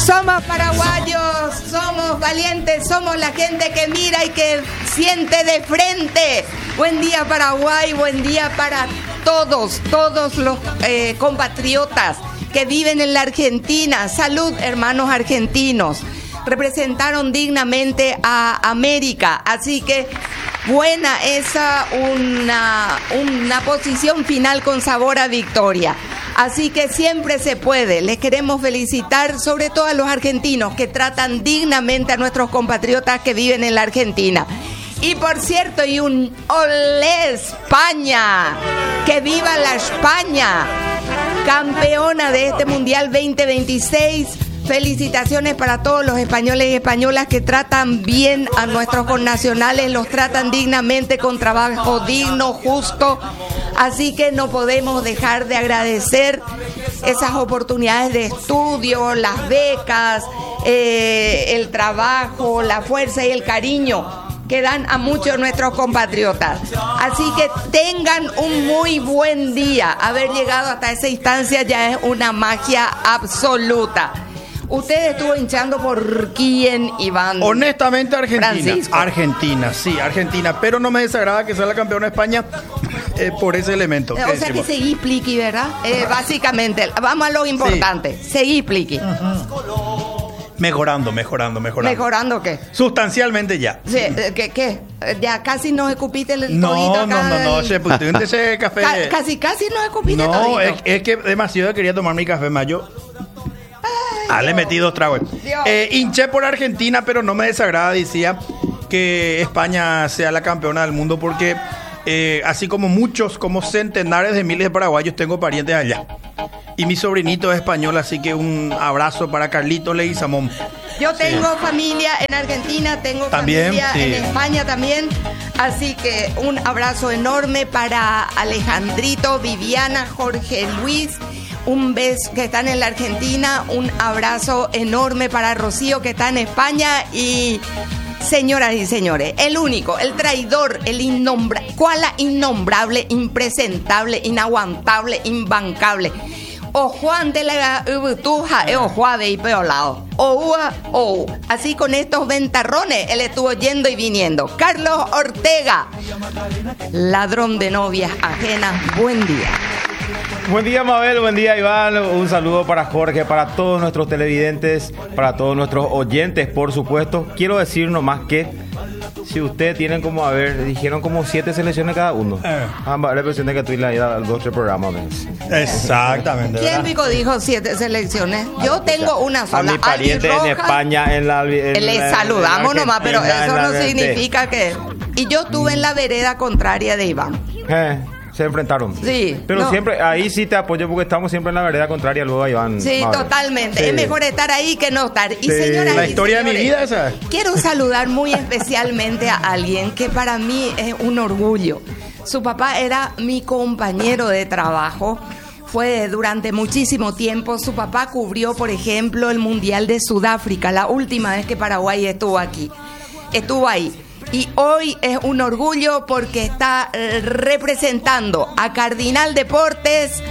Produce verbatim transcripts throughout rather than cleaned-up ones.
Somos paraguayos, somos valientes, somos la gente que mira y que siente de frente. Buen día Paraguay, buen día para todos, todos los eh, compatriotas que viven en la Argentina. Salud, hermanos argentinos. Representaron dignamente a América, así que buena esa, una, una posición final con sabor a victoria. Así que siempre se puede. Les queremos felicitar, sobre todo a los argentinos que tratan dignamente a nuestros compatriotas que viven en la Argentina. Y por cierto, y un olé España, que viva la España, campeona de este Mundial veinte veintiséis. Felicitaciones para todos los españoles y españolas que tratan bien a nuestros connacionales, los tratan dignamente, con trabajo digno, justo. Así que no podemos dejar de agradecer esas oportunidades de estudio, las becas, eh, el trabajo, la fuerza y el cariño que dan a muchos de nuestros compatriotas. Así que tengan un muy buen día. Haber llegado hasta esa instancia ya es una magia absoluta. ¿Usted estuvo hinchando por quién, Iván? Honestamente, Argentina. Francisco. Argentina, sí, Argentina. Pero no me desagrada que sea la campeona de España eh, por ese elemento. O sea decimos? Que seguí pliqui, ¿verdad? Eh, básicamente, vamos a lo importante. Sí. Seguí pliqui. Uh-huh. Mejorando, mejorando, mejorando. ¿Mejorando qué? Sustancialmente ya. Sí, ¿qué? ¿Qué? ¿Ya casi nos escupiste el no, todito acá? No, no, no, no. Pues, ese café. Ca- casi, casi nos escupiste no, todito. Es, es que demasiado quería tomar mi café mayo. Ah, le metí dos tragos. Eh, hinché por Argentina, pero no me desagrada, decía, que España sea la campeona del mundo, porque eh, así como muchos, como centenares de miles de paraguayos, tengo parientes allá. Y mi sobrinito es español, así que un abrazo para Carlito Leguizamón. Yo tengo sí. familia en Argentina, tengo ¿También? familia sí. en España también. Así que un abrazo enorme para Alejandrito, Viviana, Jorge Luis. Un beso que están en la Argentina, un abrazo enorme para Rocío que está en España y señoras y señores, el único, el traidor, el innombrable, cuál innombrable, impresentable, inaguantable, imbancable. O Juan de la Ubutuja, o Juan de Ipeolao, o o así con estos ventarrones, él estuvo yendo y viniendo. Carlos Ortega, ladrón de novias ajenas, buen día. Buen día, Mabel, buen día, Iván. Un saludo para Jorge, para todos nuestros televidentes, para todos nuestros oyentes, por supuesto. Quiero decir nomás que si ustedes tienen como, a ver, dijeron como siete selecciones cada uno. Eh. Ah, la versión de que tú le ido al dos tres programas. Exactamente. ¿Quién pico dijo siete selecciones? Yo tengo una sola. A mi pariente en España, en la... En le la, saludamos en la nomás, pero eso la, no significa que... Y yo estuve en la vereda contraria de Iván. Eh. Se enfrentaron. Sí. Pero no. siempre, ahí sí te apoyo porque estamos siempre en la vereda contraria luego a Iván. Sí, Mabel. Totalmente. Sí. Es mejor estar ahí que no estar. Y sí. señoras La y historia señores, de mi vida esa. Quiero saludar muy especialmente a alguien que para mí es un orgullo. Su papá era mi compañero de trabajo. Fue durante muchísimo tiempo. Su papá cubrió, por ejemplo, el Mundial de Sudáfrica, la última vez que Paraguay estuvo aquí. Estuvo ahí. Y hoy es un orgullo porque está representando a Cardinal Deportes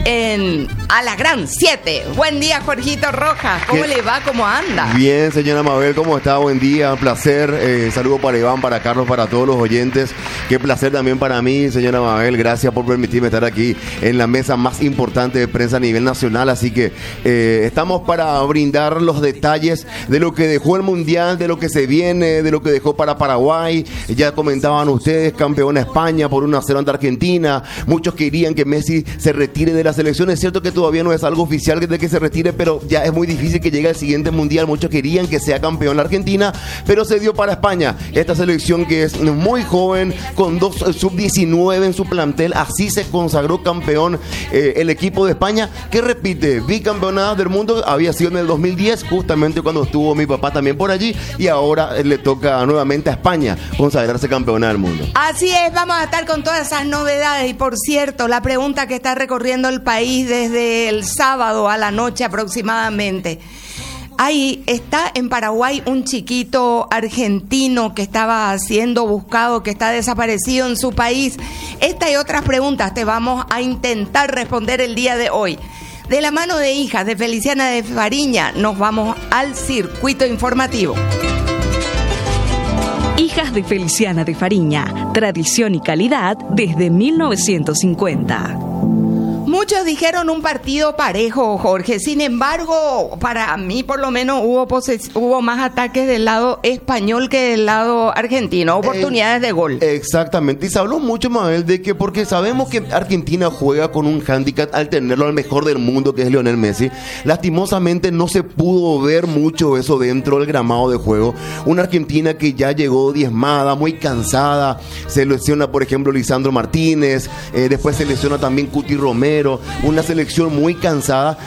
en a la Gran siete. Buen día, Jorgito Rojas. ¿Cómo ¿Qué? le va? ¿Cómo anda? Bien, señora Mabel, ¿cómo está? Buen día, un placer. Eh, saludo para Iván, para Carlos, para todos los oyentes. Qué placer también para mí, señora Mabel. Gracias por permitirme estar aquí en la mesa más importante de prensa a nivel nacional. Así que eh, estamos para brindar los detalles de lo que dejó el Mundial, de lo que se viene, de lo que dejó para Paraguay. Ya comentaban ustedes, campeona España por uno a cero ante Argentina. Muchos querían que Messi se retire de la selección. Es cierto que todavía no es algo oficial de que se retire, pero ya es muy difícil que llegue al siguiente Mundial. Muchos querían que sea campeón la Argentina, pero se dio para España. Esta selección que es muy joven, con dos sub diecinueve en su plantel, así se consagró campeón eh, el equipo de España, que repite, bicampeonato del mundo, había sido en el dos mil diez, justamente cuando estuvo mi papá también por allí, y ahora eh, le toca nuevamente a España consagrarse campeona del mundo. Así es, vamos a estar con todas esas novedades. Y por cierto, la pregunta que está recorriendo el país desde el sábado a la noche aproximadamente: ahí está en Paraguay un chiquito argentino que estaba siendo buscado, que está desaparecido en su país. Esta y otras preguntas te vamos a intentar responder el día de hoy. De la mano de Hijas de Feliciana de Fariña, nos vamos al circuito informativo. Hijas de Feliciana de Fariña, tradición y calidad desde mil novecientos cincuenta. Muchos dijeron un partido parejo, Jorge. Sin embargo, para mí por lo menos hubo poses- hubo más ataques del lado español que del lado argentino. Oportunidades eh, de gol. Exactamente. Y se habló mucho, Mabel, de que porque sabemos que Argentina juega con un hándicap al tenerlo al mejor del mundo, que es Lionel Messi. Lastimosamente no se pudo ver mucho eso dentro del gramado de juego. Una Argentina que ya llegó diezmada, muy cansada. Se lesiona, por ejemplo, Lisandro Martínez. Eh, después se lesiona también Cuti Romero. Una selección muy cansada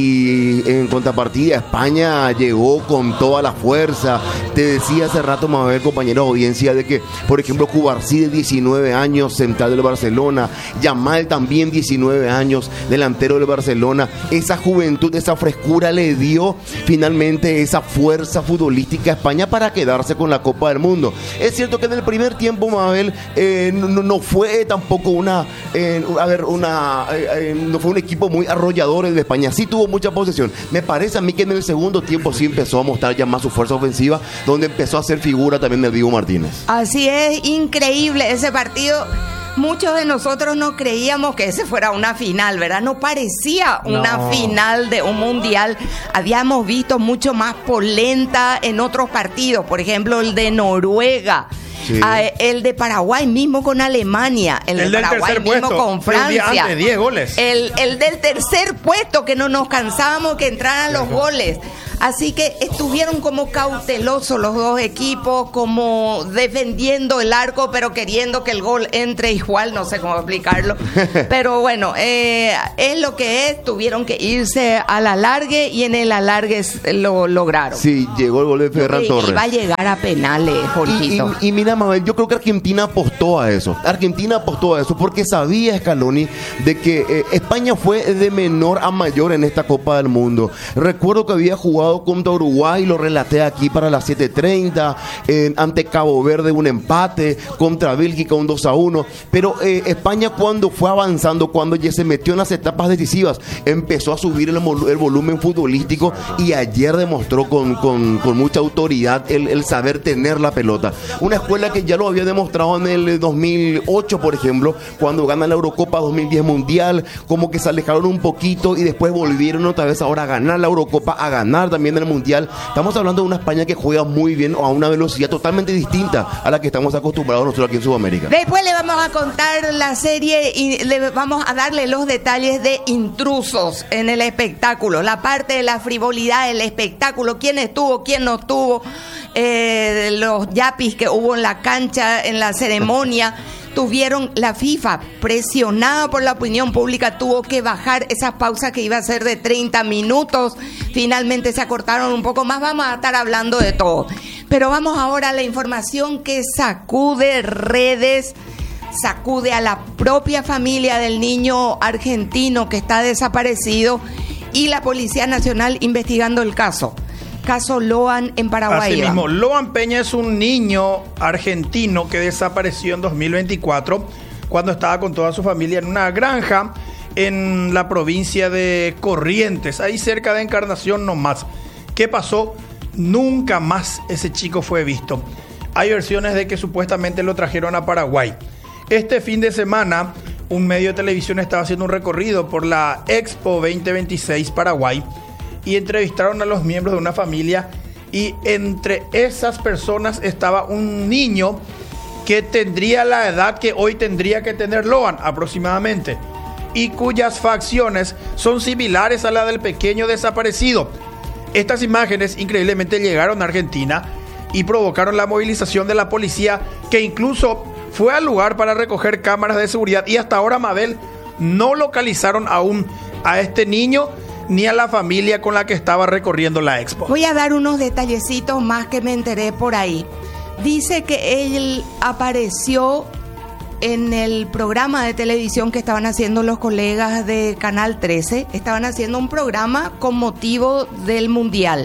y en contrapartida España llegó con toda la fuerza. Te decía hace rato, Mabel, compañero de audiencia, de que, por ejemplo, Cubarsí de diecinueve años, central del Barcelona, Yamal también diecinueve años, delantero del Barcelona. Esa juventud, esa frescura le dio finalmente esa fuerza futbolística a España para quedarse con la Copa del Mundo. Es cierto que en el primer tiempo, Mabel, eh, no, no fue tampoco una, eh, a ver, una... Eh, no fue un equipo muy arrollador el de España, sí tuvo mucha posesión. Me parece a mí que en el segundo tiempo sí empezó a mostrar ya más su fuerza ofensiva, donde empezó a hacer figura también del Diego Martínez. Así es, increíble ese partido. Muchos de nosotros no creíamos que ese fuera una final, ¿verdad? No parecía una No. final de un mundial. Habíamos visto mucho más polenta en otros partidos, por ejemplo el de Noruega. Sí. Ah, el de Paraguay mismo con Alemania, el, El de del Paraguay tercer mismo puesto, con fue un día Francia, antes, diez goles. El, el del tercer puesto, que no nos cansábamos que entraran los goles. Así que estuvieron como cautelosos los dos equipos, como defendiendo el arco, pero queriendo que el gol entre igual, no sé cómo explicarlo. Pero bueno, eh, es lo que es, tuvieron que irse al alargue y en el alargue lo lograron. Sí, llegó el gol de Ferran Y- Torres. Iba a llegar a penales, Y, Jorgito. y- y mira, Mabel, yo creo que Argentina apostó a eso. Argentina apostó a eso porque sabía Scaloni de que eh, España fue de menor a mayor en esta Copa del Mundo. Recuerdo que había jugado contra Uruguay, lo relaté aquí para las siete treinta, eh, ante Cabo Verde un empate, contra Bélgica un dos a uno. Pero eh, España, cuando fue avanzando, cuando ya se metió en las etapas decisivas, empezó a subir el, vol- el volumen futbolístico y ayer demostró con, con, con mucha autoridad el, el saber tener la pelota. Una escuela que ya lo había demostrado en el dos mil ocho, por ejemplo, cuando ganan la Eurocopa dos mil diez Mundial, como que se alejaron un poquito y después volvieron otra vez ahora a ganar la Eurocopa, a ganar también el Mundial. Estamos hablando de una España que juega muy bien a una velocidad totalmente distinta a la que estamos acostumbrados nosotros aquí en Sudamérica. Después le vamos a contar la serie y le vamos a darle los detalles de Intrusos en el espectáculo, la parte de la frivolidad del espectáculo, quién estuvo, quién no estuvo, eh, los yapis que hubo en la cancha, en la ceremonia. Tuvieron la FIFA presionada por la opinión pública, tuvo que bajar esas pausas que iba a ser de treinta minutos, finalmente se acortaron un poco más. Vamos a estar hablando de todo, pero vamos ahora a la información que sacude redes, sacude a la propia familia del niño argentino que está desaparecido y la Policía Nacional investigando el caso. Caso Loan en Paraguay. Así mismo, Loan Peña es un niño argentino que desapareció en dos mil veinticuatro cuando estaba con toda su familia en una granja en la provincia de Corrientes, ahí cerca de Encarnación nomás. ¿Qué pasó? Nunca más ese chico fue visto. Hay versiones de que supuestamente lo trajeron a Paraguay. Este fin de semana, un medio de televisión estaba haciendo un recorrido por la Expo veinte veintiséis Paraguay y entrevistaron a los miembros de una familia y entre esas personas estaba un niño que tendría la edad que hoy tendría que tener Loan aproximadamente y cuyas facciones son similares a la del pequeño desaparecido. Estas imágenes increíblemente llegaron a Argentina y provocaron la movilización de la policía, que incluso fue al lugar para recoger cámaras de seguridad, y hasta ahora, Mabel, no localizaron aún a este niño ni a la familia con la que estaba recorriendo la expo. Voy a dar unos detallecitos más que me enteré por ahí. Dice que él apareció en el programa de televisión que estaban haciendo los colegas de Canal trece. Estaban haciendo un programa con motivo del Mundial.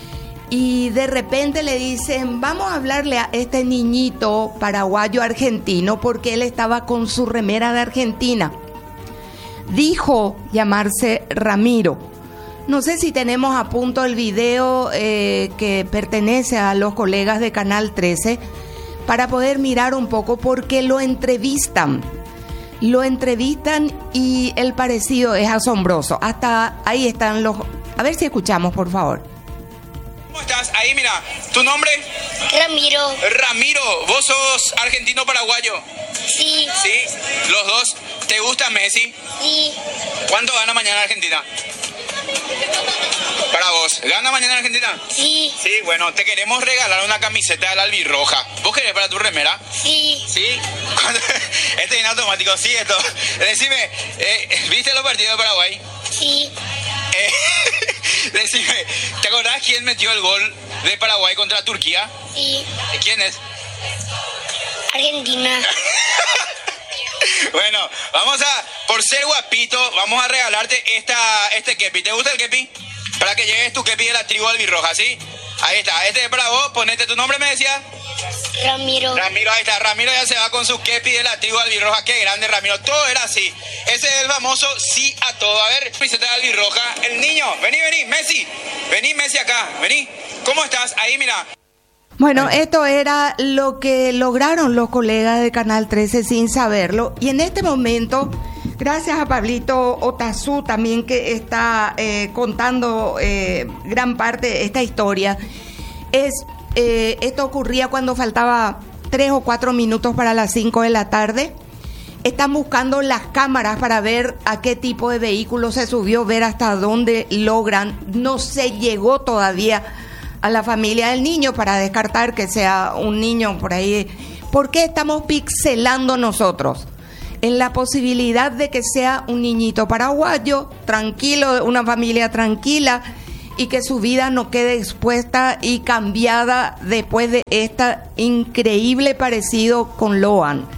Y de repente le dicen, vamos a hablarle a este niñito paraguayo argentino porque él estaba con su remera de Argentina. dijo llamarse Ramiro. No sé si tenemos a punto el video eh, que pertenece a los colegas de Canal trece para poder mirar un poco, porque lo entrevistan. Lo entrevistan y el parecido es asombroso. Hasta ahí están los... A ver si escuchamos, por favor. ¿Cómo estás? Ahí, mira. ¿Tu nombre? Ramiro. Ramiro. ¿Vos sos argentino-paraguayo? Sí. ¿Sí? ¿Los dos? ¿Te gusta Messi? Sí. ¿Cuánto gana mañana Argentina? Para vos. ¿Gana mañana Argentina? Sí. Sí, bueno, te queremos regalar una camiseta de la albirroja. ¿Vos querés para tu remera? Sí. ¿Sí? Este es en automático, sí, esto. Decime, eh, ¿viste los partidos de Paraguay? Sí. Eh, decime, ¿te acordás quién metió el gol de Paraguay contra Turquía? Sí. ¿Quién es? Argentina. Bueno, vamos a, por ser guapito, vamos a regalarte esta, este kepi. ¿Te gusta el kepi? Para que lleves tu kepi de la tribu albirroja, ¿sí? Ahí está, este es para vos, ponete tu nombre, me decía. Ramiro. Ramiro, ahí está, Ramiro ya se va con su kepi de la tribu albirroja. Qué grande, Ramiro, todo era así. Ese es el famoso sí a todo. A ver, camiseta de albirroja, el niño, vení, vení, Messi, vení, Messi acá, vení. ¿Cómo estás? Ahí, mira. Bueno, esto era lo que lograron los colegas de Canal trece sin saberlo. Y en este momento, gracias a Pablito Otazú también, que está eh, contando eh, gran parte de esta historia, es eh, esto ocurría cuando faltaba tres o cuatro minutos para las cinco de la tarde. Están buscando las cámaras para ver a qué tipo de vehículo se subió, ver hasta dónde logran. No se llegó todavía a la familia del niño para descartar que sea un niño por ahí. ¿Por qué estamos pixelando nosotros? En la posibilidad de que sea un niñito paraguayo, tranquilo, una familia tranquila, y que su vida no quede expuesta y cambiada después de este increíble parecido con Loan.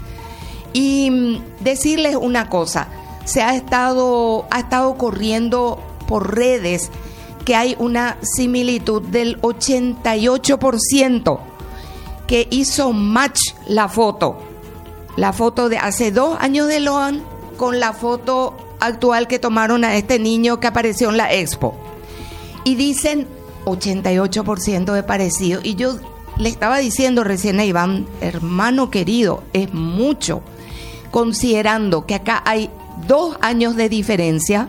Y decirles una cosa, se ha estado, ha estado corriendo por redes que hay una similitud del ochenta y ocho por ciento que hizo match la foto. La foto de hace dos años de Loan con la foto actual que tomaron a este niño que apareció en la expo. Y dicen ochenta y ocho por ciento de parecido. Y yo le estaba diciendo recién a Iván, hermano querido, es mucho, considerando que acá hay dos años de diferencia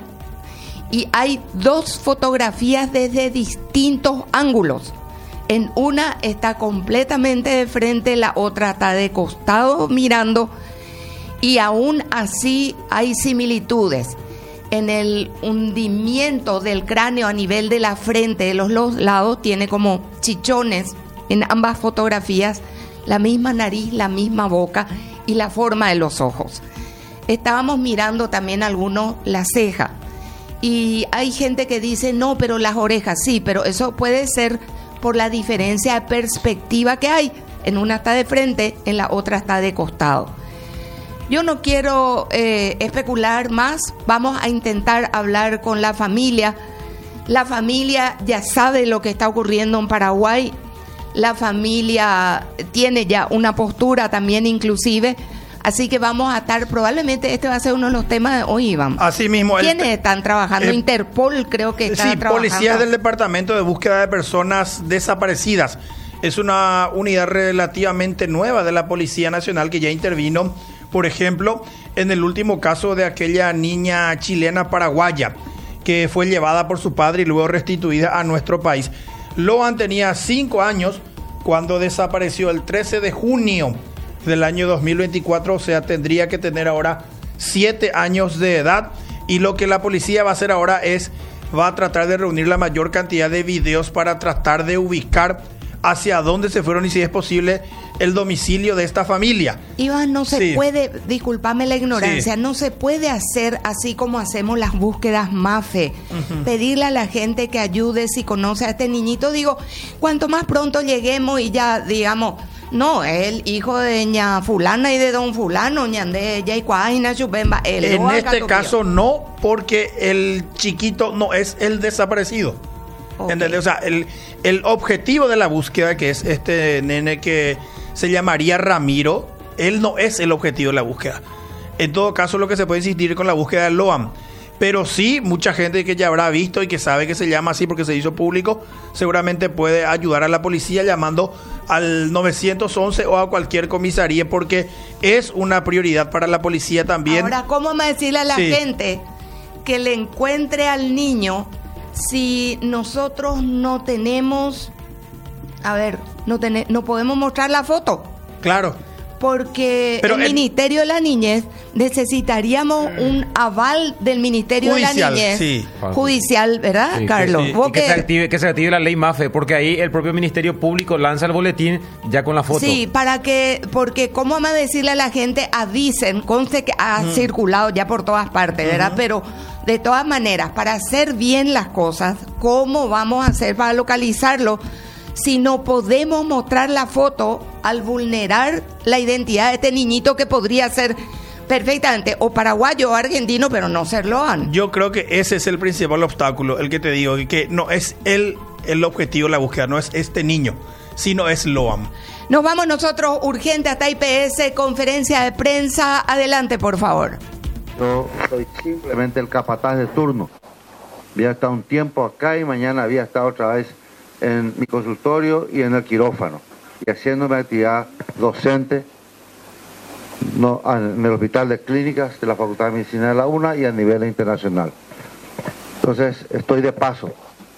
y hay dos fotografías desde distintos ángulos. En una está completamente de frente, la otra está de costado mirando, y aún así hay similitudes en el hundimiento del cráneo a nivel de la frente, de los lados, tiene como chichones en ambas fotografías, la misma nariz, la misma boca y la forma de los ojos. Estábamos mirando también algunos la ceja, y hay gente que dice no, pero las orejas sí, pero eso puede ser por la diferencia de perspectiva que hay. En una está de frente, en la otra está de costado. Yo no quiero eh, especular más, vamos a intentar hablar con la familia. La familia ya sabe lo que está ocurriendo en Paraguay, la familia tiene ya una postura también inclusive, así que vamos a estar, probablemente este va a ser uno de los temas de hoy, Iván. Así mismo. ¿Quiénes el, están trabajando? el, Interpol creo que está sí, trabajando. Policías del Departamento de Búsqueda de Personas Desaparecidas. Es una unidad relativamente nueva de la Policía Nacional que ya intervino, por ejemplo, en el último caso de aquella niña chilena paraguaya que fue llevada por su padre y luego restituida a nuestro país. Loan tenía cinco años cuando desapareció el trece de junio del año dos mil veinticuatro, o sea, tendría que tener ahora siete años de edad, y lo que la policía va a hacer ahora es, va a tratar de reunir la mayor cantidad de videos para tratar de ubicar hacia dónde se fueron y, si es posible, el domicilio de esta familia. Iván, no se Sí. puede, discúlpame la ignorancia, Sí. no se puede hacer así como hacemos las búsquedas MAFE, uh-huh. Pedirle a la gente que ayude si conoce a este niñito. Digo, cuanto más pronto lleguemos y ya digamos, no, es el hijo de ña fulana y de don fulano, ñande, ya y cuaina chupemba. En este caso no, porque el chiquito no es el desaparecido. Okay. ¿Entendés? O sea, el, el objetivo de la búsqueda, que es este nene que se llamaría Ramiro, él no es el objetivo de la búsqueda. En todo caso, lo que se puede insistir con la búsqueda del LOAM. Pero sí, mucha gente que ya habrá visto y que sabe que se llama así porque se hizo público, seguramente puede ayudar a la policía llamando al nueve once o a cualquier comisaría, porque es una prioridad para la policía también. Ahora, ¿cómo me decirle a la Sí. gente que le encuentre al niño si nosotros no tenemos, a ver, no, tene- no podemos mostrar la foto? Claro. Porque Pero el el- Ministerio de la Niñez necesitaríamos un aval del Ministerio Judicial, de la Niñez. sí. Judicial, ¿verdad, Sí, Carlos? sí. Vos Y que, que- se active, que se active la ley MAFE, porque ahí el propio Ministerio Público lanza el boletín ya con la foto. Sí, para que, porque cómo vamos a decirle a la gente, avisen, conste que ha circulado ya por todas partes, ¿verdad? Pero de todas maneras, para hacer bien las cosas, ¿cómo vamos a hacer para localizarlo si no podemos mostrar la foto al vulnerar la identidad de este niñito que podría ser perfectamente o paraguayo o argentino, pero no ser Loan? Yo creo que ese es el principal obstáculo, el que te digo, y que no es el, el objetivo de la búsqueda, no es este niño, sino es LOAM. Nos vamos nosotros urgente hasta I P S, conferencia de prensa. Adelante, por favor. Yo soy simplemente el capataz de turno. Había estado un tiempo acá y mañana había estado otra vez en mi consultorio y en el quirófano y haciendo mi actividad docente no, en el Hospital de Clínicas de la Facultad de Medicina de la UNA y a nivel internacional. Entonces, estoy de paso.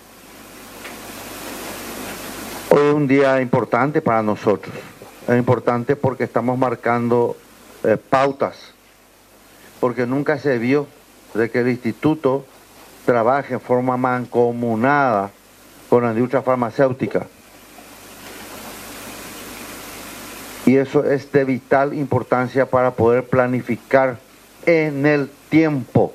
Hoy es un día importante para nosotros. Es importante porque estamos marcando eh, pautas, porque nunca se vio de que el instituto trabaje en forma mancomunada con la industria farmacéutica. Y eso es de vital importancia para poder planificar en el tiempo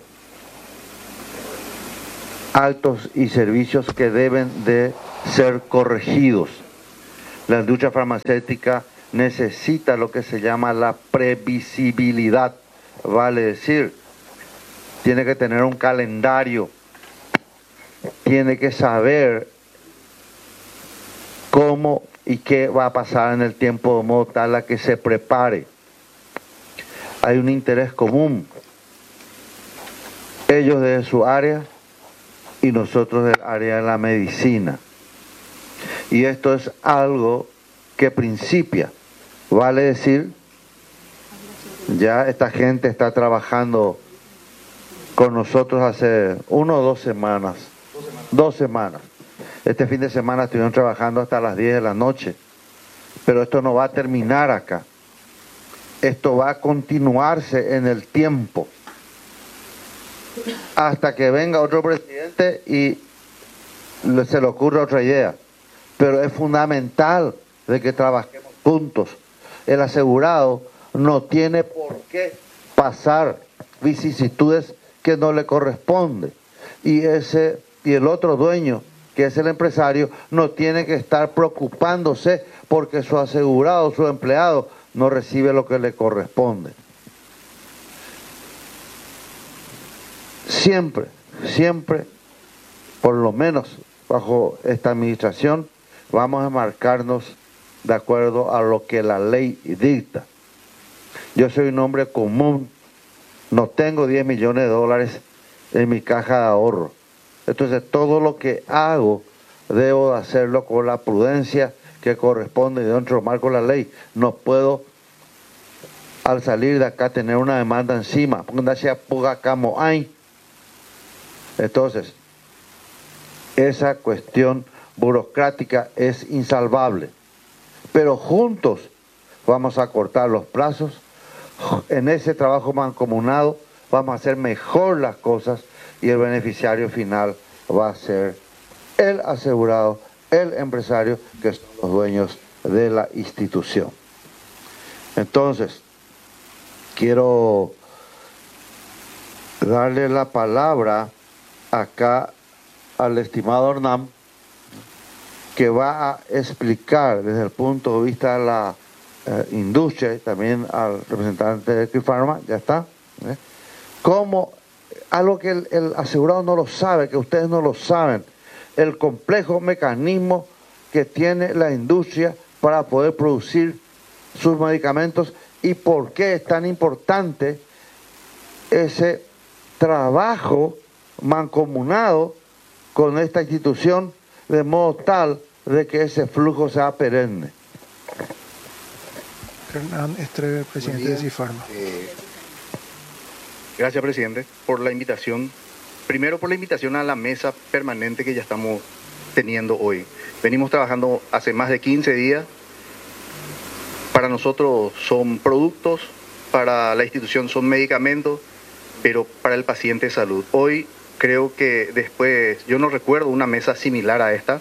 actos y servicios que deben de ser corregidos. La industria farmacéutica necesita lo que se llama la previsibilidad, vale decir, tiene que tener un calendario, tiene que saber cómo y qué va a pasar en el tiempo de modo tal a que se prepare. Hay un interés común, ellos de su área y nosotros del área de la medicina. Y esto es algo que principia, vale decir, ya esta gente está trabajando con nosotros hace uno o dos semanas, dos semanas. Este fin de semana estuvieron trabajando hasta las diez de la noche, pero esto no va a terminar acá. Esto va a continuarse en el tiempo hasta que venga otro presidente y se le ocurra otra idea. Pero es fundamental de que trabajemos juntos. El asegurado no tiene por qué pasar vicisitudes que no le corresponde. Y ese y el otro dueño, que es el empresario, no tiene que estar preocupándose porque su asegurado, su empleado, no recibe lo que le corresponde. Siempre, siempre, por lo menos bajo esta administración, vamos a marcarnos de acuerdo a lo que la ley dicta. Yo soy un hombre común, no tengo diez millones de dólares en mi caja de ahorro. Entonces todo lo que hago debo de hacerlo con la prudencia que corresponde dentro del marco de la ley. No puedo al salir de acá tener una demanda encima. Entonces, esa cuestión burocrática es insalvable. Pero juntos vamos a cortar los plazos. En ese trabajo mancomunado vamos a hacer mejor las cosas y el beneficiario final va a ser el asegurado, el empresario, que son los dueños de la institución. Entonces, quiero darle la palabra acá al estimado Hernán, que va a explicar desde el punto de vista de la eh, industria y también al representante de Equifarma, ya está, ¿eh? Cómo algo que el, el asegurado no lo sabe, que ustedes no lo saben, el complejo mecanismo que tiene la industria para poder producir sus medicamentos y por qué es tan importante ese trabajo mancomunado con esta institución de modo tal de que ese flujo sea perenne. Hernán Estreve, presidente de Cifarma. Eh, gracias, presidente, por la invitación. Primero, por la invitación a la mesa permanente que ya estamos teniendo hoy. Venimos trabajando hace más de quince días. Para nosotros son productos, para la institución son medicamentos, pero para el paciente es salud. Hoy creo que después, yo no recuerdo una mesa similar a esta.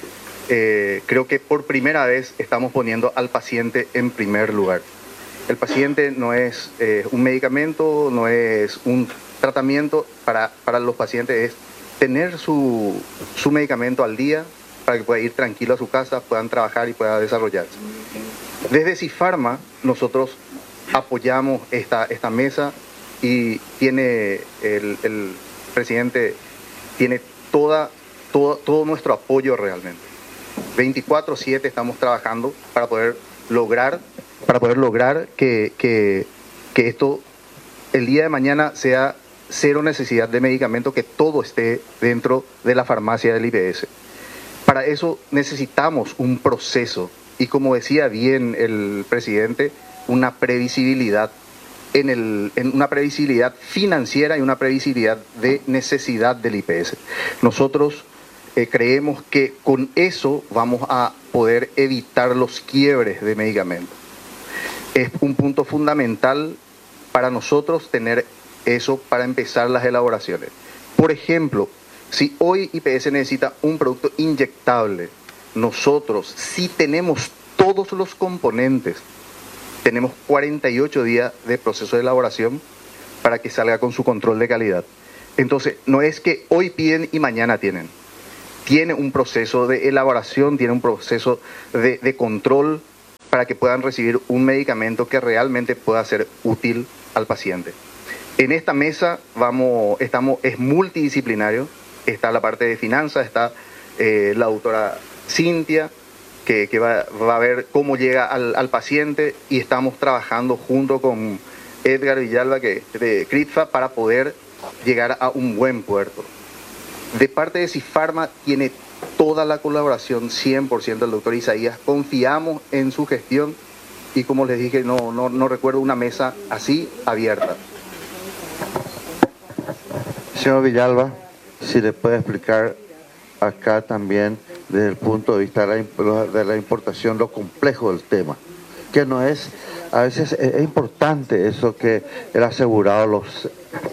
Eh, creo que por primera vez estamos poniendo al paciente en primer lugar. El paciente no es eh, un medicamento, no es un tratamiento. Para, para los pacientes es tener su, su medicamento al día para que pueda ir tranquilo a su casa, puedan trabajar y pueda desarrollarse. Desde Cifarma nosotros apoyamos esta, esta mesa y tiene el, el presidente tiene toda, todo, todo nuestro apoyo realmente. veinticuatro siete estamos trabajando para poder lograr, para poder lograr que, que, que esto el día de mañana sea cero necesidad de medicamento, que todo esté dentro de la farmacia del I P S. Para eso necesitamos un proceso y, como decía bien el presidente, una previsibilidad en, el, en una previsibilidad financiera y una previsibilidad de necesidad del I P S. Nosotros eh, creemos que con eso vamos a poder evitar los quiebres de medicamentos. Es un punto fundamental para nosotros tener eso para empezar las elaboraciones. Por ejemplo, si hoy I P S necesita un producto inyectable, nosotros, si tenemos todos los componentes, tenemos cuarenta y ocho días de proceso de elaboración para que salga con su control de calidad. Entonces, no es que hoy piden y mañana tienen. Tiene un proceso de elaboración, tiene un proceso de, de control para que puedan recibir un medicamento que realmente pueda ser útil al paciente. En esta mesa vamos, estamos, es multidisciplinario. Está la parte de finanzas, está eh, la doctora Cintia, que, que va, va a ver cómo llega al, al paciente, y estamos trabajando junto con Edgar Villalba, que de CRITFA, para poder llegar a un buen puerto. De parte de Cifarma tiene toda la colaboración cien por ciento del doctor Isaías. Confiamos en su gestión y, como les dije, no, no, no recuerdo una mesa así abierta. Señor Villalba, si le puede explicar acá también desde el punto de vista de la, de la importación lo complejo del tema, que no es, a veces es, es importante eso que el asegurado los...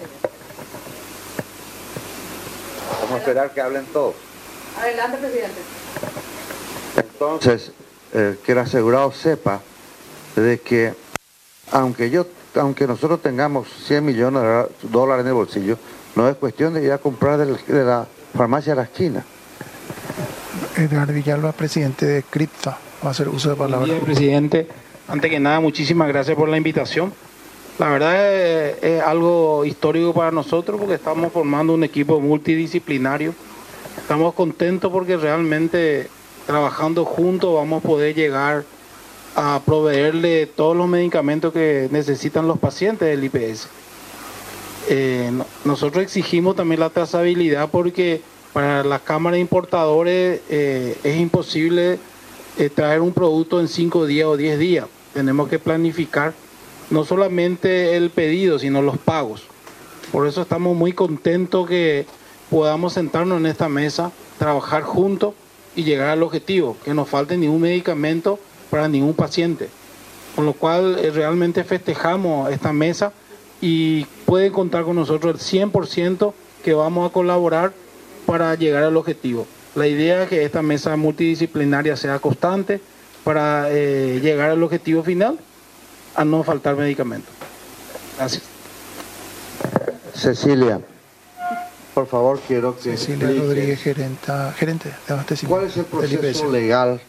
Vamos a esperar que hablen todos. Adelante, presidente. Entonces, eh, que el asegurado sepa de que aunque yo, aunque nosotros tengamos cien millones de dólares en el bolsillo, no es cuestión de ir a comprar de la, de la farmacia de la esquina. Edgar Villalba, presidente de CRITFA, va a hacer uso de palabra. Buen día, presidente. Antes que nada, muchísimas gracias por la invitación. La verdad es, es algo histórico para nosotros porque estamos formando un equipo multidisciplinario. Estamos contentos porque realmente trabajando juntos vamos a poder llegar a proveerle todos los medicamentos que necesitan los pacientes del I P S. Eh, no, nosotros exigimos también la trazabilidad porque para las cámaras de importadores eh, es imposible eh, traer un producto en cinco días o diez días. Tenemos que planificar no solamente el pedido, sino los pagos. Por eso estamos muy contentos que podamos sentarnos en esta mesa, trabajar juntos y llegar al objetivo, que no falte ningún medicamento para ningún paciente. Con lo cual eh, realmente festejamos esta mesa y pueden contar con nosotros el cien por ciento que vamos a colaborar para llegar al objetivo. La idea es que esta mesa multidisciplinaria sea constante para eh, llegar al objetivo final, a no faltar medicamentos. Gracias. Cecilia, por favor, quiero que Cecilia explique Rodríguez, gerenta, gerente de abastecimiento. ¿Cuál es el del I P S? proceso legal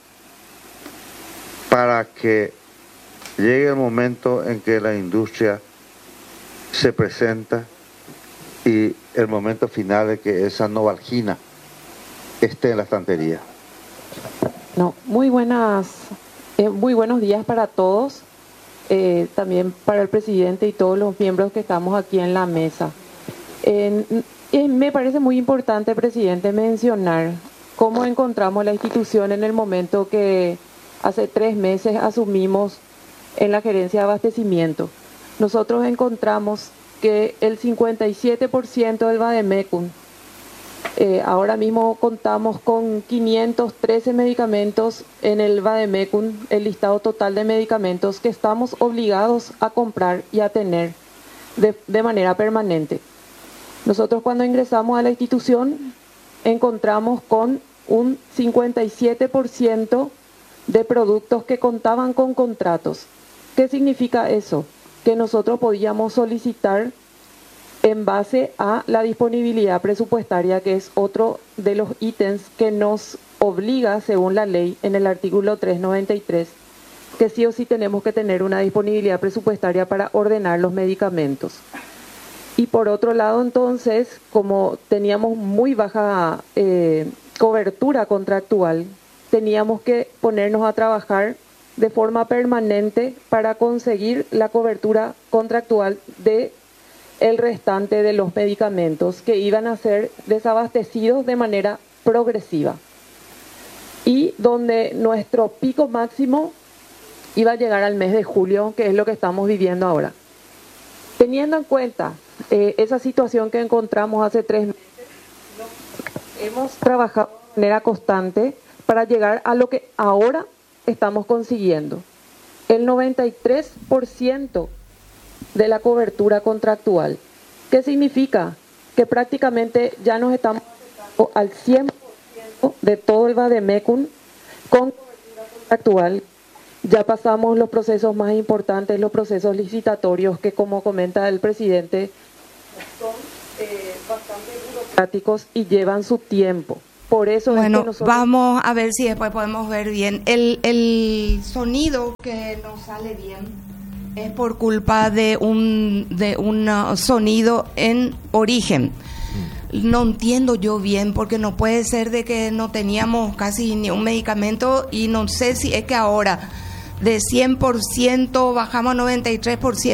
para que llegue el momento en que la industria se presenta y el momento final de que esa Novalgina esté en la estantería? No, muy buenas, eh, muy buenos días para todos. eh, también para el presidente y todos los miembros que estamos aquí en la mesa. Eh, eh, me parece muy importante, presidente, mencionar cómo encontramos la institución en el momento que hace tres meses asumimos en la gerencia de abastecimiento. Nosotros encontramos que el cincuenta y siete por ciento del Vademecum, eh, ahora mismo contamos con quinientos trece medicamentos en el Vademecum, el listado total de medicamentos que estamos obligados a comprar y a tener de, de manera permanente. Nosotros cuando ingresamos a la institución encontramos con un cincuenta y siete por ciento de productos que contaban con contratos. ¿Qué significa eso? Que nosotros podíamos solicitar en base a la disponibilidad presupuestaria, que es otro de los ítems que nos obliga, según la ley, en el artículo trescientos noventa y tres, que sí o sí tenemos que tener una disponibilidad presupuestaria para ordenar los medicamentos. Y por otro lado, entonces, como teníamos muy baja eh, cobertura contractual, teníamos que ponernos a trabajar de forma permanente para conseguir la cobertura contractual de el restante de los medicamentos que iban a ser desabastecidos de manera progresiva y donde nuestro pico máximo iba a llegar al mes de julio, que es lo que estamos viviendo ahora. Teniendo en cuenta eh, esa situación que encontramos hace tres meses, hemos trabajado de manera constante para llegar a lo que ahora estamos consiguiendo. El noventa y tres por ciento de la cobertura contractual. ¿Qué significa? Que prácticamente ya nos estamos acercando al cien por ciento de todo el Vademecum con cobertura contractual. Ya pasamos los procesos más importantes, los procesos licitatorios, que como comenta el presidente, son eh, bastante burocráticos y llevan su tiempo. Por eso bueno, es que nosotros... vamos a ver si después podemos ver bien. El, el sonido que nos sale bien es por culpa de un, de un sonido en origen. No entiendo yo bien, porque no puede ser de que no teníamos casi ni un medicamento, y no sé si es que ahora de cien por ciento bajamos a noventa y tres por ciento.